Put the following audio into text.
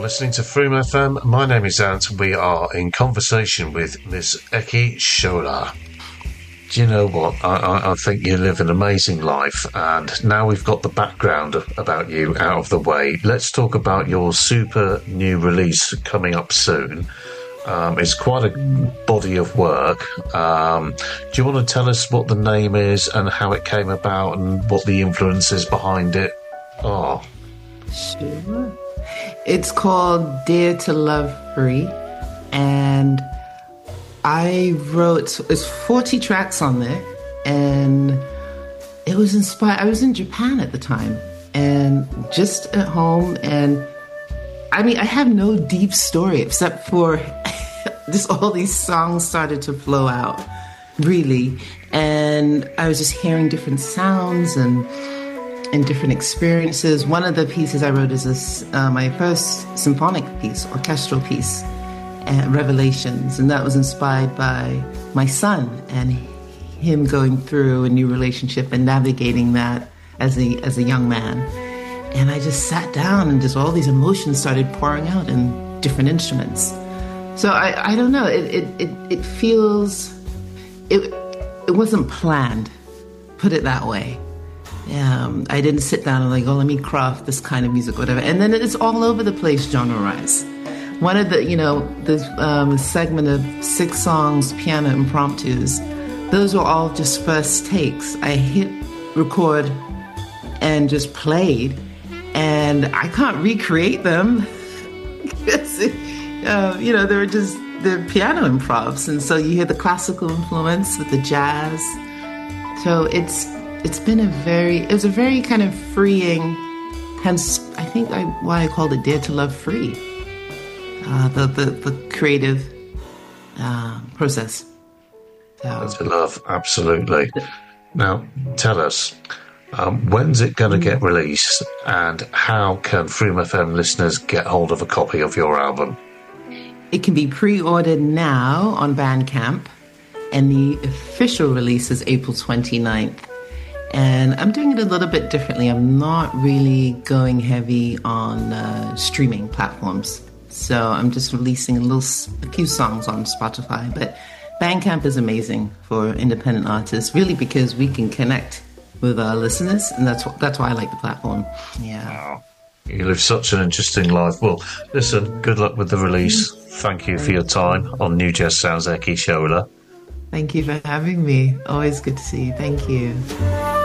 listening to Freedom FM. My name is Ant. We are in conversation with Miss Eki Shola. Do you know what? I think you live an amazing life, and now we've got the background about you out of the way. Let's talk about your super new release coming up soon. It's quite a body of work. Do you want to tell us what the name is and how it came about and what the influences behind it are? Sure. It's called Dare to Love Free, and I wrote, it's 40 tracks on there, and it was inspired. I was in Japan at the time, and just at home, and I mean, I have no deep story except for just all these songs started to flow out, really, and I was just hearing different sounds and different experiences. One of the pieces I wrote is my first symphonic piece, orchestral piece, Revelations, and that was inspired by my son and him going through a new relationship and navigating that as a young man. And I just sat down and just all these emotions started pouring out in different instruments. So I don't know, it feels, it wasn't planned, put it that way. I didn't sit down and like, oh, let me craft this kind of music, whatever. And then it's all over the place genre-wise. One of the, the segment of 6 songs, piano impromptus, those were all just first takes. I hit record and just played, and I can't recreate them. They were just the piano improvs, and so you hear the classical influence with the jazz. So it was a very kind of freeing, hence I think why I called it Dare to Love Free. The creative process. Dare to love, absolutely. Now, tell us, when's it going to get released, and how can Freedom FM listeners get hold of a copy of your album? It can be pre-ordered now on Bandcamp, and the official release is April 29th. And I'm doing it a little bit differently. I'm not really going heavy on streaming platforms. So I'm just releasing a few songs on Spotify. But Bandcamp is amazing for independent artists, really, because we can connect with our listeners, and that's why I like the platform. Yeah. Wow. You live such an interesting life. Well, listen, good luck with the release. Thank you for your time on New Jazz Sounds, Eki Shola. Thank you for having me. Always good to see you. Thank you.